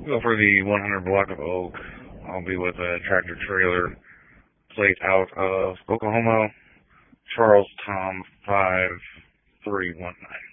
Go for the 100 block of Oak. I'll be with a tractor trailer plate out of Oklahoma, Charles Tom 5319.